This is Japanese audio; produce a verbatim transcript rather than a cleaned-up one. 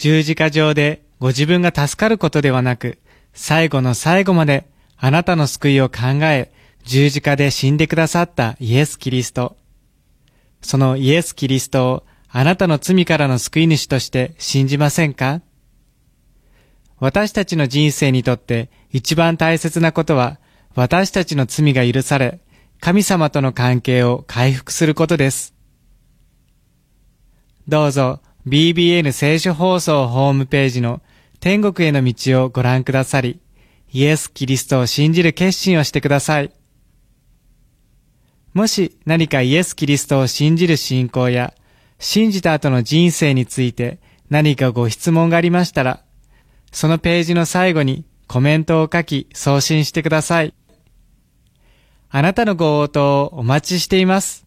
十字架上でご自分が助かることではなく、最後の最後まであなたの救いを考え、十字架で死んでくださったイエス・キリスト。そのイエス・キリストをあなたの罪からの救い主として信じませんか？私たちの人生にとって一番大切なことは、私たちの罪が許され、神様との関係を回復することです。どうぞ ビービーエヌ 聖書放送ホームページの天国への道をご覧くださり、イエス・キリストを信じる決心をしてください。もし何かイエス・キリストを信じる信仰や、信じた後の人生について何かご質問がありましたら、そのページの最後にコメントを書き送信してください。あなたのご応答をお待ちしています。